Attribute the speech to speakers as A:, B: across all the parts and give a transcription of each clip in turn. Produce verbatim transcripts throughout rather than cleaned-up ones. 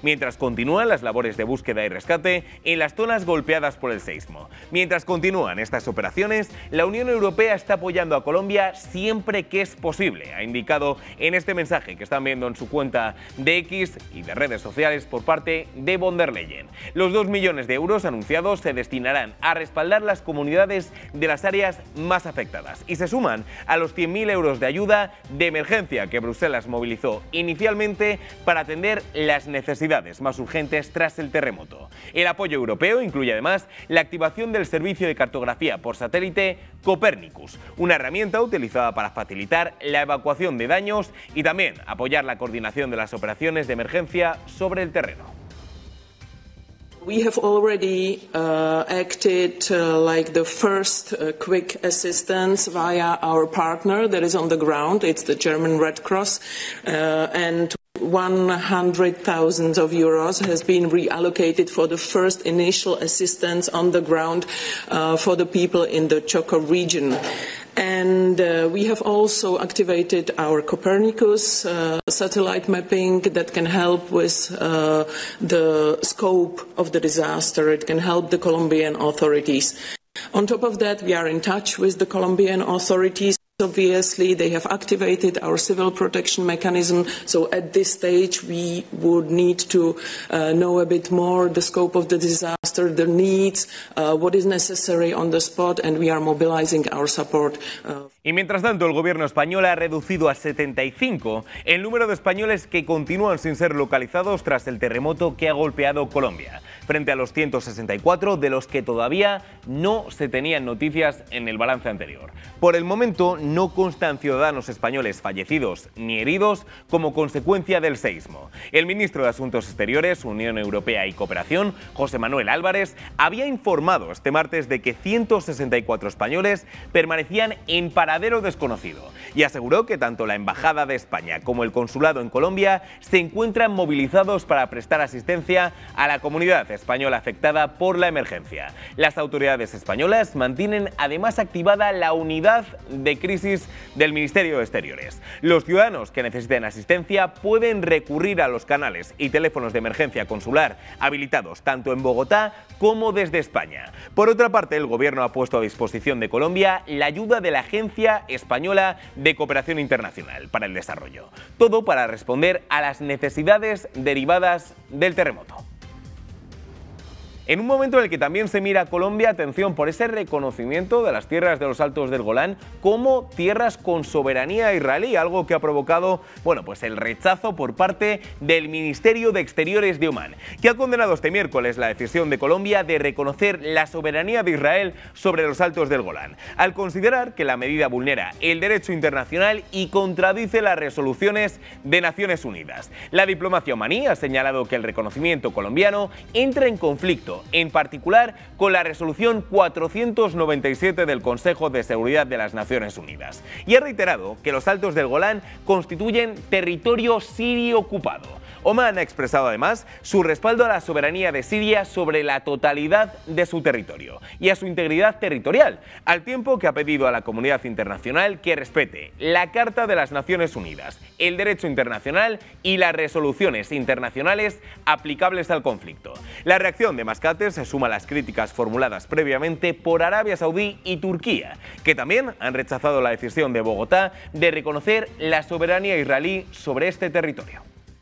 A: mientras continúan las labores de búsqueda y rescate en las zonas golpeadas por el seísmo. Mientras continúan estas operaciones, la Unión Europea está apoyando a Colombia siempre que es posible, ha indicado en este mensaje que están viendo en su cuenta de X y de redes sociales por parte de von der Leyen. Los dos millones de euros anunciados se destinarán a respaldar las comunidades de las áreas más afectadas y se suman a los cien mil euros de ayuda de emergencia que Bruselas movilizó inicialmente para atender las necesidades más urgentes tras el terremoto. El apoyo europeo incluye además la activación del servicio de cartografía por satélite Copernicus, una herramienta utilizada para facilitar la evacuación de daños y también apoyar la coordinación de las operaciones de emergencia sobre el terreno.
B: We have already uh, acted uh, like the first uh, quick assistance via our partner that is on the ground. It's the German Red Cross, uh, and one hundred thousand of euros has been reallocated for the first initial assistance on the ground uh, for the people in the Chocó region. And uh, we have also activated our Copernicus uh, satellite mapping that can help with uh, the scope of the disaster. It can help the Colombian authorities. On top of that, we are in touch with the Colombian authorities. Obviously, they have activated our civil protection mechanism, so at this stage we would need to uh, know a bit more the scope of the disaster, the needs, uh, what is necessary on the spot, and we are mobilizing our support. Uh,
A: Y mientras tanto, el gobierno español ha reducido a setenta y cinco el número de españoles que continúan sin ser localizados tras el terremoto que ha golpeado Colombia, frente a los ciento sesenta y cuatro de los que todavía no se tenían noticias en el balance anterior. Por el momento, no constan ciudadanos españoles fallecidos ni heridos como consecuencia del seísmo. El ministro de Asuntos Exteriores, Unión Europea y Cooperación, José Manuel Álvarez, había informado este martes de que ciento sesenta y cuatro españoles permanecían en paradero desconocido y aseguró que tanto la Embajada de España como el Consulado en Colombia se encuentran movilizados para prestar asistencia a la comunidad española afectada por la emergencia. Las autoridades españolas mantienen además activada la unidad de crisis del Ministerio de Exteriores. Los ciudadanos que necesiten asistencia pueden recurrir a los canales y teléfonos de emergencia consular habilitados tanto en Bogotá como desde España. Por otra parte, el gobierno ha puesto a disposición de Colombia la ayuda de la Agencia Española de Cooperación Internacional para el Desarrollo. Todo para responder a las necesidades derivadas del terremoto. En un momento en el que también se mira a Colombia, atención por ese reconocimiento de las tierras de los Altos del Golán como tierras con soberanía israelí, algo que ha provocado, bueno, pues el rechazo por parte del Ministerio de Exteriores de Omán, que ha condenado este miércoles la decisión de Colombia de reconocer la soberanía de Israel sobre los Altos del Golán, al considerar que la medida vulnera el derecho internacional y contradice las resoluciones de Naciones Unidas. La diplomacia omaní ha señalado que el reconocimiento colombiano entra en conflicto en particular con la resolución cuatrocientos noventa y siete del Consejo de Seguridad de las Naciones Unidas, y ha reiterado que los Altos del Golán constituyen territorio sirio ocupado. Omán ha expresado además su respaldo a la soberanía de Siria sobre la totalidad de su territorio y a su integridad territorial, al tiempo que ha pedido a la comunidad internacional que respete la Carta de las Naciones Unidas, el derecho internacional y las resoluciones internacionales aplicables al conflicto. La reacción de Mascate se suma a las críticas formuladas previamente por Arabia Saudí y Turquía, que también han rechazado la decisión de Bogotá de reconocer la soberanía israelí sobre este territorio.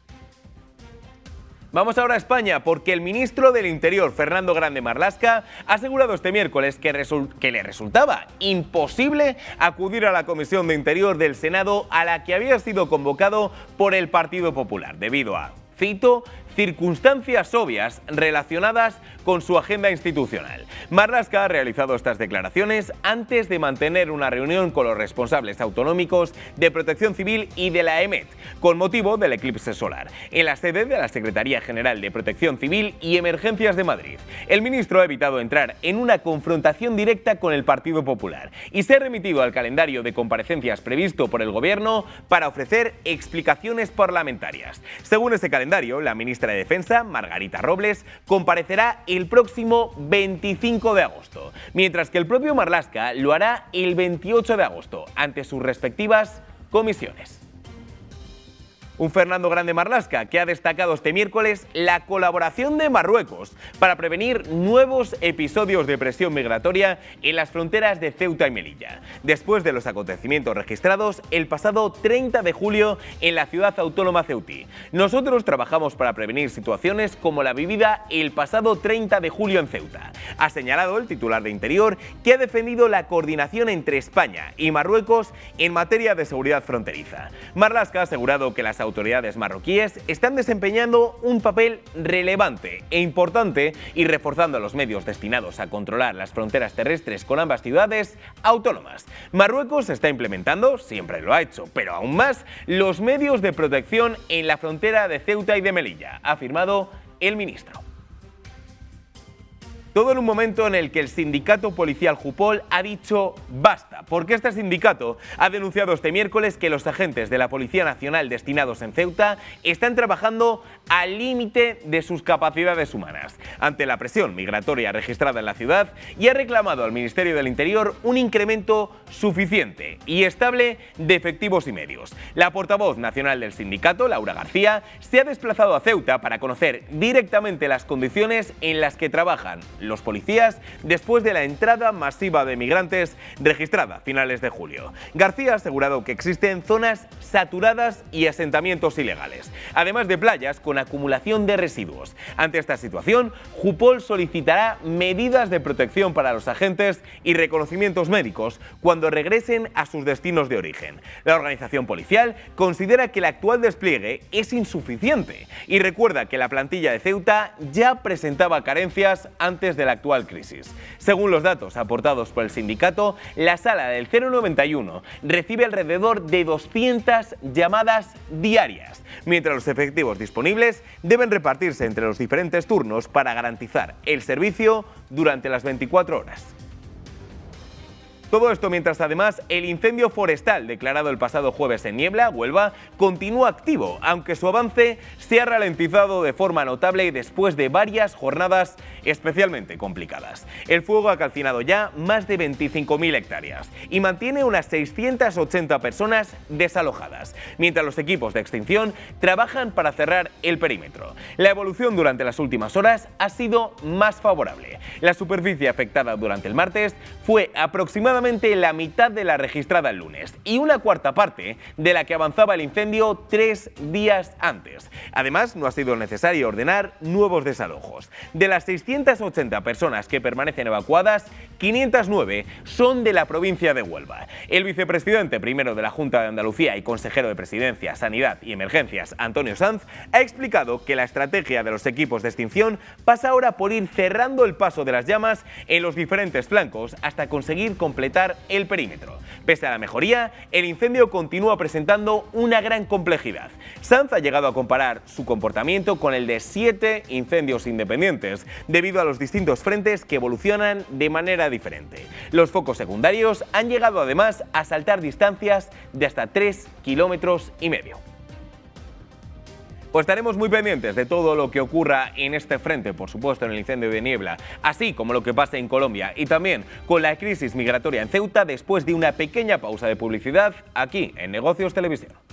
A: Vamos ahora a España, porque el ministro del Interior, Fernando Grande Marlaska, ha asegurado este miércoles que, que le resultaba imposible acudir a la Comisión de Interior del Senado a la que había sido convocado por el Partido Popular, debido a, cito, circunstancias obvias relacionadas con su agenda institucional. Marlaska ha realizado estas declaraciones antes de mantener una reunión con los responsables autonómicos de Protección Civil y de la EMET, con motivo del eclipse solar, en la sede de la Secretaría General de Protección Civil y Emergencias de Madrid. El ministro ha evitado entrar en una confrontación directa con el Partido Popular y se ha remitido al calendario de comparecencias previsto por el Gobierno para ofrecer explicaciones parlamentarias. Según este calendario, la ministra de Defensa, Margarita Robles, comparecerá el próximo veinticinco de agosto, mientras que el propio Marlaska lo hará el veintiocho de agosto ante sus respectivas comisiones. Un Fernando Grande Marlaska que ha destacado este miércoles la colaboración de Marruecos para prevenir nuevos episodios de presión migratoria en las fronteras de Ceuta y Melilla, después de los acontecimientos registrados el pasado treinta de julio en la ciudad autónoma ceutí. Nosotros trabajamos para prevenir situaciones como la vivida el pasado treinta de julio en Ceuta, ha señalado el titular de Interior, que ha defendido la coordinación entre España y Marruecos en materia de seguridad fronteriza. Marlaska ha asegurado que las autoridades marroquíes están desempeñando un papel relevante e importante y reforzando los medios destinados a controlar las fronteras terrestres con ambas ciudades autónomas. Marruecos está implementando, siempre lo ha hecho, pero aún más, los medios de protección en la frontera de Ceuta y de Melilla, ha afirmado el ministro. Todo en un momento en el que el sindicato policial Jupol ha dicho basta, porque este sindicato ha denunciado este miércoles que los agentes de la Policía Nacional destinados en Ceuta están trabajando al límite de sus capacidades humanas ante la presión migratoria registrada en la ciudad y ha reclamado al Ministerio del Interior un incremento suficiente y estable de efectivos y medios. La portavoz nacional del sindicato, Laura García, se ha desplazado a Ceuta para conocer directamente las condiciones en las que trabajan los policías después de la entrada masiva de migrantes registrada a finales de julio. García ha asegurado que existen zonas saturadas y asentamientos ilegales, además de playas con acumulación de residuos. Ante esta situación, Jupol solicitará medidas de protección para los agentes y reconocimientos médicos cuando regresen a sus destinos de origen. La organización policial considera que el actual despliegue es insuficiente y recuerda que la plantilla de Ceuta ya presentaba carencias antes de la actual crisis. Según los datos aportados por el sindicato, la sala del cero noventa y uno recibe alrededor de doscientas llamadas diarias, mientras los efectivos disponibles deben repartirse entre los diferentes turnos para garantizar el servicio durante las veinticuatro horas. Todo esto mientras además el incendio forestal declarado el pasado jueves en Niebla, Huelva, continúa activo, aunque su avance se ha ralentizado de forma notable y después de varias jornadas especialmente complicadas. El fuego ha calcinado ya más de veinticinco mil hectáreas y mantiene unas seiscientas ochenta personas desalojadas, mientras los equipos de extinción trabajan para cerrar el perímetro. La evolución durante las últimas horas ha sido más favorable. La superficie afectada durante el martes fue aproximadamente la mitad de la registrada el lunes y una cuarta parte de la que avanzaba el incendio tres días antes. Además, no ha sido necesario ordenar nuevos desalojos. De las seiscientas ochenta personas que permanecen evacuadas, quinientas nueve son de la provincia de Huelva. El vicepresidente primero de la Junta de Andalucía y consejero de Presidencia, Sanidad y Emergencias, Antonio Sanz, ha explicado que la estrategia de los equipos de extinción pasa ahora por ir cerrando el paso de las llamas en los diferentes flancos hasta conseguir completar el perímetro. Pese a la mejoría, el incendio continúa presentando una gran complejidad. Sanz ha llegado a comparar su comportamiento con el de siete incendios independientes, debido a los distintos frentes que evolucionan de manera diferente. Los focos secundarios han llegado además a saltar distancias de hasta tres kilómetros y medio. Pues estaremos muy pendientes de todo lo que ocurra en este frente, por supuesto en el incendio de Niebla, así como lo que pase en Colombia y también con la crisis migratoria en Ceuta después de una pequeña pausa de publicidad aquí en Negocios Televisión.